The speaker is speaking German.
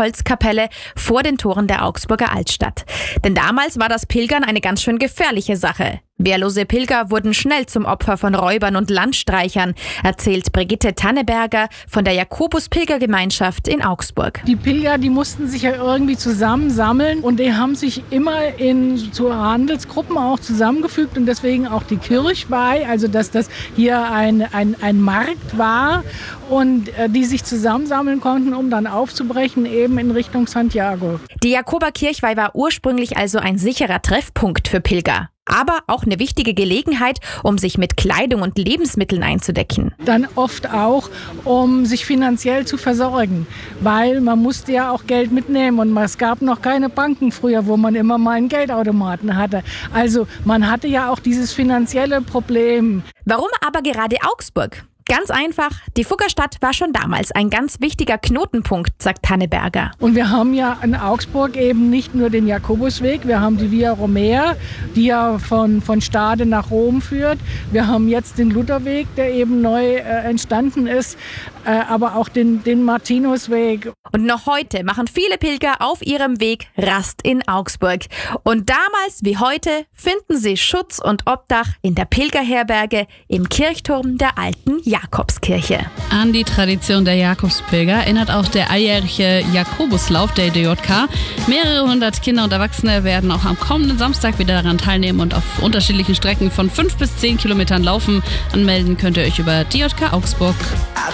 Holzkapelle vor den Toren der Augsburger Altstadt. Denn damals war das Pilgern eine ganz schön gefährliche Sache. Wehrlose Pilger wurden schnell zum Opfer von Räubern und Landstreichern, erzählt Brigitte Tanneberger von der Jakobus-Pilgergemeinschaft in Augsburg. Die Pilger, die mussten sich ja irgendwie zusammensammeln und die haben sich immer zu Handelsgruppen auch zusammengefügt und deswegen auch die Kirchweih, also dass das hier ein Markt war und die sich zusammensammeln konnten, um dann aufzubrechen eben in Richtung Santiago. Die Jakoberkirchweih war ursprünglich also ein sicherer Treffpunkt für Pilger. Aber auch eine wichtige Gelegenheit, um sich mit Kleidung und Lebensmitteln einzudecken. Dann oft auch, um sich finanziell zu versorgen, weil man musste ja auch Geld mitnehmen und es gab noch keine Banken früher, wo man immer mal einen Geldautomaten hatte. Also man hatte ja auch dieses finanzielle Problem. Warum aber gerade Augsburg? Ganz einfach, die Fuggerstadt war schon damals ein ganz wichtiger Knotenpunkt, sagt Tanneberger. Und wir haben ja in Augsburg eben nicht nur den Jakobusweg, wir haben die Via Romea, die ja von Stade nach Rom führt. Wir haben jetzt den Lutherweg, der eben neu entstanden ist, aber auch den Martinusweg. Und noch heute machen viele Pilger auf ihrem Weg Rast in Augsburg. Und damals wie heute finden sie Schutz und Obdach in der Pilgerherberge im Kirchturm der alten Jakobskirche. An die Tradition der Jakobspilger erinnert auch der alljährliche Jakobuslauf der DJK. Mehrere hundert Kinder und Erwachsene werden auch am kommenden Samstag wieder daran teilnehmen und auf unterschiedlichen Strecken von 5 bis 10 Kilometern laufen. Anmelden könnt ihr euch über DJK Augsburg.